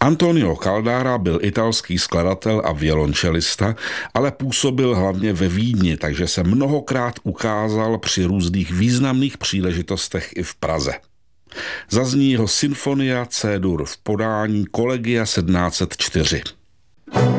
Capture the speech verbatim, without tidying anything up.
Antonio Caldara byl italský skladatel a violončelista, ale působil hlavně ve Vídni, takže se mnohokrát ukázal při různých významných příležitostech i v Praze. Zazní jeho Sinfonia C-dur v podání Collegia sedmnáct set čtyři.